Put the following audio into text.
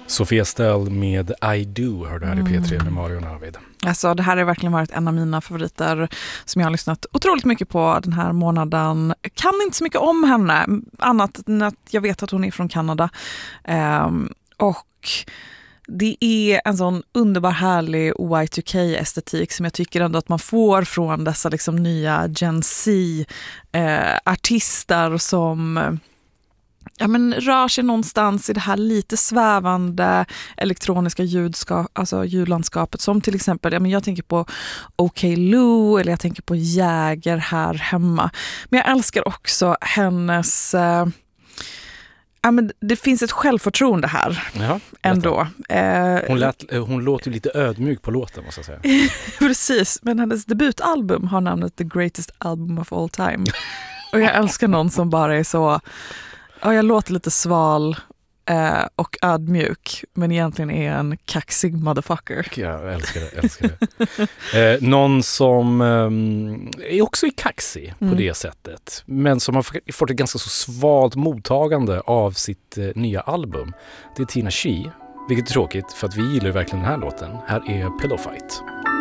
Sofia Stell med I Do hörde här i P3 med Mario Navid. Alltså det här har verkligen varit en av mina favoriter som jag har lyssnat otroligt mycket på den här månaden. Kan inte så mycket om henne, annat än att jag vet att hon är från Kanada. Och det är en sån underbar härlig Y2K-estetik som jag tycker ändå att man får från dessa liksom nya Gen Z-artister som rör sig någonstans i det här lite svävande elektroniska ljudlandskapet, som till exempel, jag tänker på OK Lou eller jag tänker på Jäger här hemma. Men jag älskar också hennes det finns ett självförtroende här. Ja, ändå. Hon låter lite ödmjuk på låten, måste jag säga. Precis, men hennes debutalbum har namnet The Greatest Album of All Time. Och jag älskar någon som bara är så... Ja, jag låter lite sval och ödmjuk, men egentligen är en kaxig motherfucker. Jag älskar det. Någon som är också kaxig på det sättet, men som har fått ett ganska så svalt mottagande av sitt nya album. Det är Tina Chi, vilket är tråkigt för att vi gillar verkligen den här låten. Här är Pillow Fight.